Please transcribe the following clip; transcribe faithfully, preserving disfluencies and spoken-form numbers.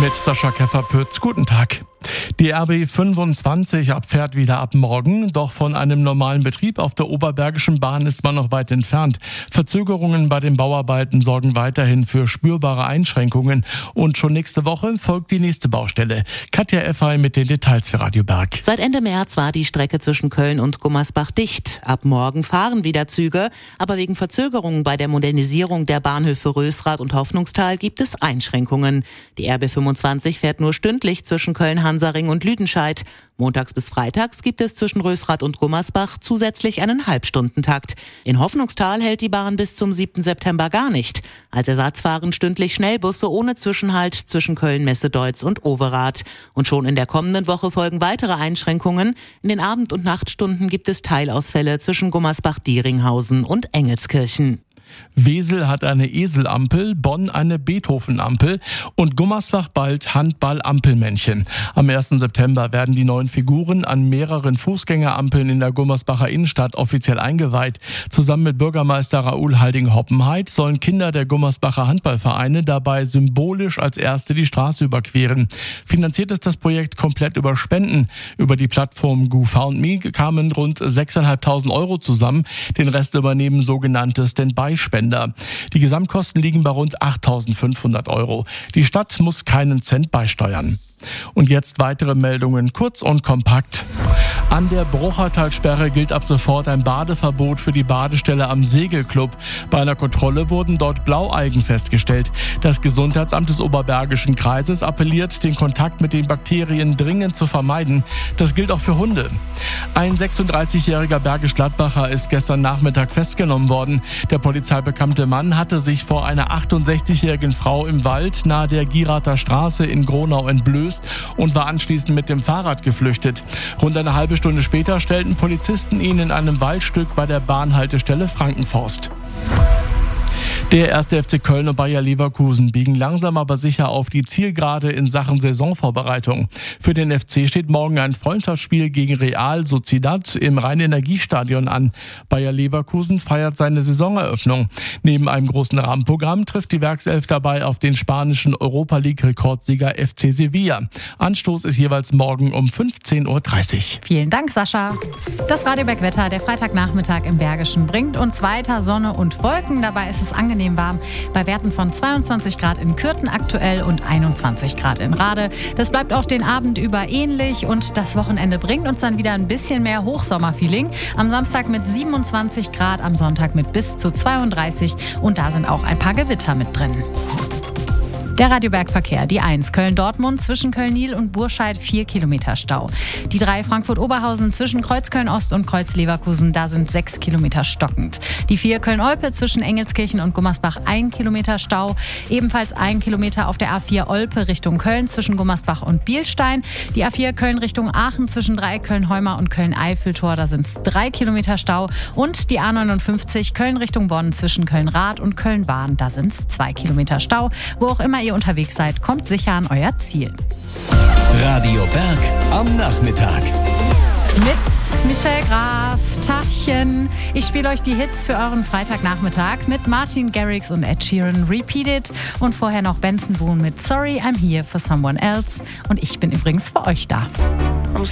Mit Sascha Keffer-Pütz. Guten Tag. Die R B fünfundzwanzig abfährt wieder ab morgen, doch von einem normalen Betrieb auf der Oberbergischen Bahn ist man noch weit entfernt. Verzögerungen bei den Bauarbeiten sorgen weiterhin für spürbare Einschränkungen. Und schon nächste Woche folgt die nächste Baustelle. Katja Effay mit den Details für Radio Berg. Seit Ende März war die Strecke zwischen Köln und Gummersbach dicht. Ab morgen fahren wieder Züge, aber wegen Verzögerungen bei der Modernisierung der Bahnhöfe Rösrath und Hoffnungstal gibt es Einschränkungen. Die R B fünfundzwanzig fährt nur stündlich zwischen Köln-Hansaring und Lüdenscheid. Montags bis freitags gibt es zwischen Rösrath und Gummersbach zusätzlich einen Halbstundentakt. In Hoffnungstal hält die Bahn bis zum siebten September gar nicht. Als Ersatz fahren stündlich Schnellbusse ohne Zwischenhalt zwischen Köln-Messe-Deutz und Overath. Und schon in der kommenden Woche folgen weitere Einschränkungen. In den Abend- und Nachtstunden gibt es Teilausfälle zwischen Gummersbach-Dieringhausen und Engelskirchen. Wesel hat eine Eselampel, Bonn eine Beethoven-Ampel und Gummersbach bald Handball-Ampelmännchen. Am ersten September werden die neuen Figuren an mehreren Fußgängerampeln in der Gummersbacher Innenstadt offiziell eingeweiht. Zusammen mit Bürgermeister Raoul Halding-Hoppenheit sollen Kinder der Gummersbacher Handballvereine dabei symbolisch als Erste die Straße überqueren. Finanziert ist das Projekt komplett über Spenden. Über die Plattform GoFundMe kamen rund sechstausendfünfhundert Euro zusammen. Den Rest übernehmen sogenannte Standby-Spender. Die Gesamtkosten liegen bei rund achttausendfünfhundert Euro. Die Stadt muss keinen Cent beisteuern. Und jetzt weitere Meldungen, kurz und kompakt. An der Bruchertalsperre gilt ab sofort ein Badeverbot für die Badestelle am Segelclub. Bei einer Kontrolle wurden dort Blaualgen festgestellt. Das Gesundheitsamt des Oberbergischen Kreises appelliert, den Kontakt mit den Bakterien dringend zu vermeiden. Das gilt auch für Hunde. Ein sechsunddreißigjähriger Bergisch Gladbacher ist gestern Nachmittag festgenommen worden. Der polizeibekannte Mann hatte sich vor einer achtundsechzigjährigen Frau im Wald nahe der Gierather Straße in Gronau entblößt und war anschließend mit dem Fahrrad geflüchtet. Rund eine halbe Stunde später stellten Polizisten ihn in einem Waldstück bei der Bahnhaltestelle Frankenforst. Der erste F C Köln und Bayer Leverkusen biegen langsam aber sicher auf die Zielgerade in Sachen Saisonvorbereitung. Für den F C steht morgen ein Freundschaftsspiel gegen Real Sociedad im Rhein-Energiestadion an. Bayer Leverkusen feiert seine Saisoneröffnung. Neben einem großen Rahmenprogramm trifft die Werkself dabei auf den spanischen Europa-League-Rekordsieger F C Sevilla. Anstoß ist jeweils morgen um fünfzehn Uhr dreißig. Vielen Dank, Sascha. Das Radio Berg Wetter, der Freitagnachmittag im Bergischen, bringt uns weiter Sonne und Wolken. Dabei ist es angenehm warm bei Werten von zweiundzwanzig Grad in Kürten aktuell und einundzwanzig Grad in Rade. Das bleibt auch den Abend über ähnlich und das Wochenende bringt uns dann wieder ein bisschen mehr Hochsommerfeeling. Am Samstag mit siebenundzwanzig Grad, am Sonntag mit bis zu zweiunddreißig und da sind auch ein paar Gewitter mit drin. Der Radiobergverkehr, die eins Köln-Dortmund zwischen Köln-Niel und Burscheid vier Kilometer Stau. Die drei Frankfurt-Oberhausen zwischen Kreuz-Köln-Ost und Kreuz-Leverkusen, da sind sechs Kilometer stockend. Die vier Köln-Olpe zwischen Engelskirchen und Gummersbach ein Kilometer Stau. Ebenfalls ein Kilometer auf der A vier Olpe Richtung Köln zwischen Gummersbach und Bielstein. Die A vier Köln Richtung Aachen zwischen Dreieck Köln-Heuma und Köln-Eiffeltor, da sind es drei Kilometer Stau. Und die A neunundfünfzig Köln Richtung Bonn zwischen Köln-Rath und Köln-Bahn, da sind es zwei Kilometer Stau. Wo auch immer ihr unterwegs seid, kommt sicher an euer Ziel. Radio Berg am Nachmittag. Mit Michelle Graf, Tachchen. Ich spiele euch die Hits für euren Freitagnachmittag mit Martin Garrix und Ed Sheeran, Repeat It. Und vorher noch Benson Boone mit Sorry, I'm Here for Someone Else. Und ich bin übrigens für euch da.